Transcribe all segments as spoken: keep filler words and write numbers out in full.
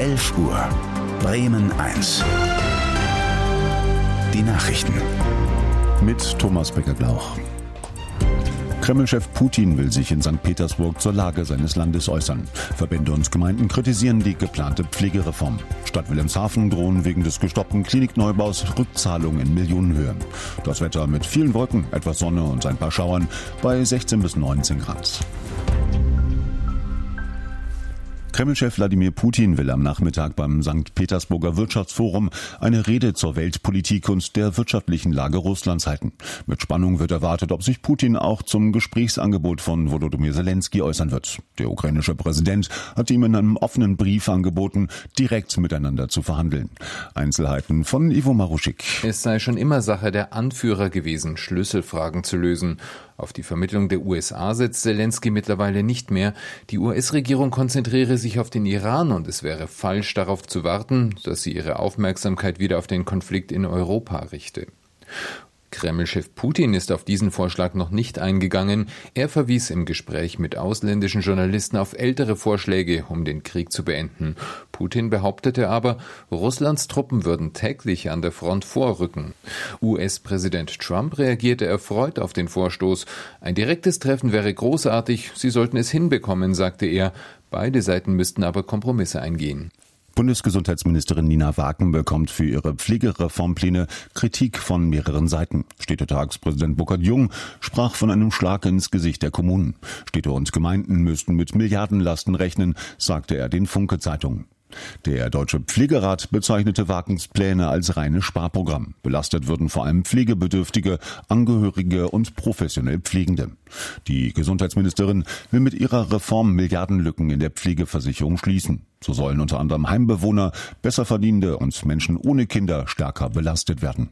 elf Uhr. Bremen eins. Die Nachrichten. Mit Thomas Becker-Glauch. Kreml-Chef Putin will sich in Sankt Petersburg zur Lage seines Landes äußern. Verbände und Gemeinden kritisieren die geplante Pflegereform. Stadt Wilhelmshaven drohen wegen des gestoppten Klinikneubaus Rückzahlungen in Millionenhöhe. Das Wetter mit vielen Wolken, etwas Sonne und ein paar Schauern bei sechzehn bis neunzehn Grad. Kreml-Chef Wladimir Putin will am Nachmittag beim Sankt Petersburger Wirtschaftsforum eine Rede zur Weltpolitik und der wirtschaftlichen Lage Russlands halten. Mit Spannung wird erwartet, ob sich Putin auch zum Gesprächsangebot von Volodymyr Zelensky äußern wird. Der ukrainische Präsident hat ihm in einem offenen Brief angeboten, direkt miteinander zu verhandeln. Einzelheiten von Ivo Maruschik. Es sei schon immer Sache der Anführer gewesen, Schlüsselfragen zu lösen. Auf die Vermittlung der U S A setzt Zelensky mittlerweile nicht mehr. Die U S-Regierung konzentriere sich auf den Iran und es wäre falsch, darauf zu warten, dass sie ihre Aufmerksamkeit wieder auf den Konflikt in Europa richte. Kreml-Chef Putin ist auf diesen Vorschlag noch nicht eingegangen. Er verwies im Gespräch mit ausländischen Journalisten auf ältere Vorschläge, um den Krieg zu beenden. Putin behauptete aber, Russlands Truppen würden täglich an der Front vorrücken. U S-Präsident Trump reagierte erfreut auf den Vorstoß. Ein direktes Treffen wäre großartig, sie sollten es hinbekommen, sagte er. Beide Seiten müssten aber Kompromisse eingehen. Bundesgesundheitsministerin Nina Waken bekommt für ihre Pflegereformpläne Kritik von mehreren Seiten. Städtetagspräsident Burkhard Jung sprach von einem Schlag ins Gesicht der Kommunen. Städte und Gemeinden müssten mit Milliardenlasten rechnen, sagte er den Funke-Zeitungen. Der Deutsche Pflegerat bezeichnete Wakens Pläne als reines Sparprogramm. Belastet würden vor allem Pflegebedürftige, Angehörige und professionell Pflegende. Die Gesundheitsministerin will mit ihrer Reform Milliardenlücken in der Pflegeversicherung schließen. So sollen unter anderem Heimbewohner, Besserverdienende und Menschen ohne Kinder stärker belastet werden.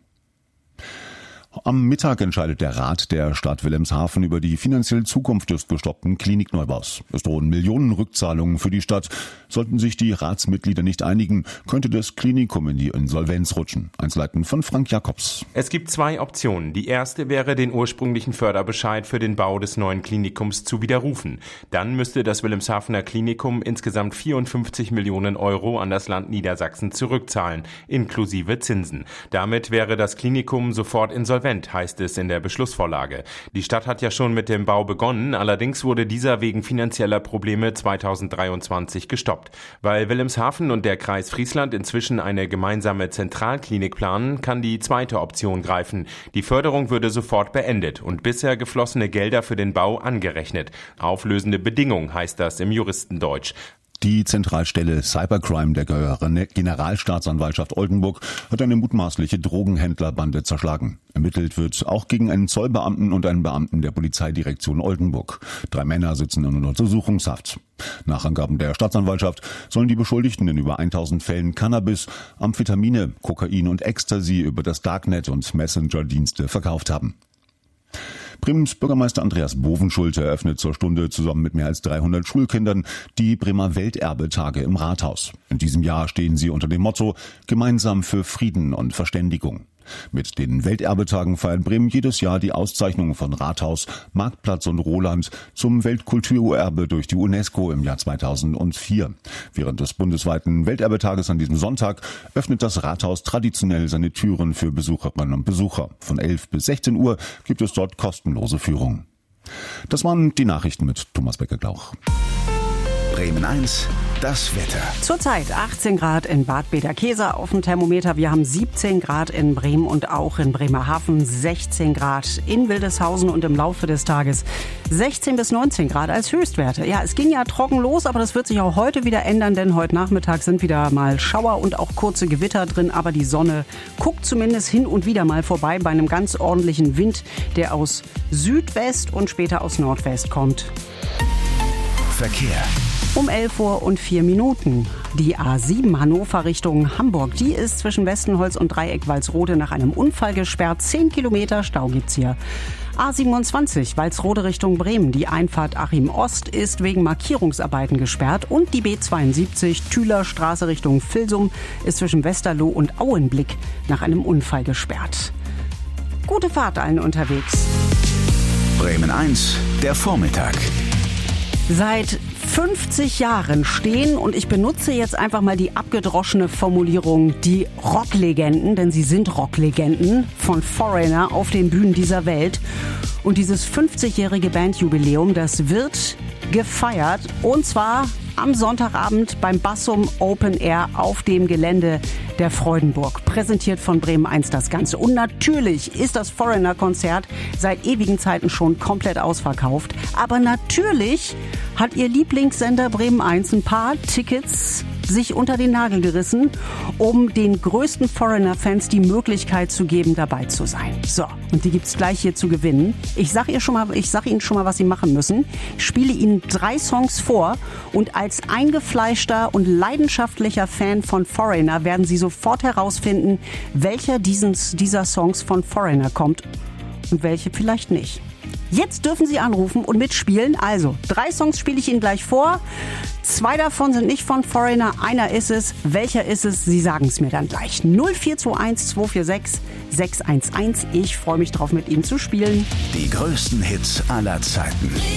Am Mittag entscheidet der Rat der Stadt Wilhelmshaven über die finanzielle Zukunft des gestoppten Klinikneubaus. Es drohen Millionen Rückzahlungen für die Stadt. Sollten sich die Ratsmitglieder nicht einigen, könnte das Klinikum in die Insolvenz rutschen. Einzelheiten von Frank Jakobs. Es gibt zwei Optionen. Die erste wäre, den ursprünglichen Förderbescheid für den Bau des neuen Klinikums zu widerrufen. Dann müsste das Wilhelmshavener Klinikum insgesamt vierundfünfzig Millionen Euro an das Land Niedersachsen zurückzahlen, inklusive Zinsen. Damit wäre das Klinikum sofort insolvent, heißt es in der Beschlussvorlage. Die Stadt hat ja schon mit dem Bau begonnen, allerdings wurde dieser wegen finanzieller Probleme zweitausenddreiundzwanzig gestoppt. Weil Wilhelmshaven und der Kreis Friesland inzwischen eine gemeinsame Zentralklinik planen, kann die zweite Option greifen. Die Förderung würde sofort beendet und bisher geflossene Gelder für den Bau angerechnet. Auflösende Bedingung heißt das im Juristendeutsch. Die Zentralstelle Cybercrime der Generalstaatsanwaltschaft Oldenburg hat eine mutmaßliche Drogenhändlerbande zerschlagen. Ermittelt wird auch gegen einen Zollbeamten und einen Beamten der Polizeidirektion Oldenburg. Drei Männer sitzen in Untersuchungshaft. Nach Angaben der Staatsanwaltschaft sollen die Beschuldigten in über tausend Fällen Cannabis, Amphetamine, Kokain und Ecstasy über das Darknet und Messenger-Dienste verkauft haben. Bremens Bürgermeister Andreas Bovenschulte eröffnet zur Stunde zusammen mit mehr als dreihundert Schulkindern die Bremer Welterbetage im Rathaus. In diesem Jahr stehen sie unter dem Motto Gemeinsam für Frieden und Verständigung. Mit den Welterbetagen feiert Bremen jedes Jahr die Auszeichnungen von Rathaus, Marktplatz und Roland zum Weltkulturerbe durch die UNESCO im Jahr zweitausendvier. Während des bundesweiten Welterbetages an diesem Sonntag öffnet das Rathaus traditionell seine Türen für Besucherinnen und Besucher. Von elf bis sechzehn Uhr gibt es dort kostenlose Führungen. Das waren die Nachrichten mit Thomas Becker-Glauch. Bremen eins, das Wetter. Zurzeit achtzehn Grad in Bad Bederkesa auf dem Thermometer. Wir haben siebzehn Grad in Bremen und auch in Bremerhaven, sechzehn Grad in Wildeshausen und im Laufe des Tages sechzehn bis neunzehn Grad als Höchstwerte. Ja, es ging ja trocken los, aber das wird sich auch heute wieder ändern, denn heute Nachmittag sind wieder mal Schauer und auch kurze Gewitter drin, aber die Sonne guckt zumindest hin und wieder mal vorbei bei einem ganz ordentlichen Wind, der aus Südwest und später aus Nordwest kommt. Verkehr. Um elf Uhr und vier Minuten. Die A sieben Hannover Richtung Hamburg, die ist zwischen Westenholz und Dreieck Walsrode nach einem Unfall gesperrt. zehn Kilometer Stau gibt's hier. A siebenundzwanzig Walsrode Richtung Bremen. Die Einfahrt Achim Ost ist wegen Markierungsarbeiten gesperrt. Und die B zweiundsiebzig Thüler Straße Richtung Vilsum ist zwischen Westerloh und Auenblick nach einem Unfall gesperrt. Gute Fahrt allen unterwegs. Bremen eins, der Vormittag. Seit fünfzig Jahren stehen, und ich benutze jetzt einfach mal die abgedroschene Formulierung, die Rocklegenden, denn sie sind Rocklegenden von Foreigner auf den Bühnen dieser Welt. Und dieses fünfzigjährige Bandjubiläum, das wird gefeiert, und zwar am Sonntagabend beim Bassum Open Air auf dem Gelände der Freudenburg. Präsentiert von Bremen eins das Ganze. Und natürlich ist das Foreigner-Konzert seit ewigen Zeiten schon komplett ausverkauft. Aber natürlich hat Ihr Lieblingssender Bremen eins ein paar Tickets sich unter den Nagel gerissen, um den größten Foreigner-Fans die Möglichkeit zu geben, dabei zu sein. So, und die gibt's gleich hier zu gewinnen. Ich sag ihr schon mal, ich sag Ihnen schon mal, was Sie machen müssen. Ich spiele Ihnen drei Songs vor, und als eingefleischter und leidenschaftlicher Fan von Foreigner werden Sie sofort herausfinden, welcher dieses, dieser Songs von Foreigner kommt und welche vielleicht nicht. Jetzt dürfen Sie anrufen und mitspielen. Also, drei Songs spiele ich Ihnen gleich vor. Zwei davon sind nicht von Foreigner, einer ist es. Welcher ist es? Sie sagen es mir dann gleich. null vier zwei eins zwei vier sechs sechs eins eins. Ich freue mich drauf, mit Ihnen zu spielen. Die größten Hits aller Zeiten.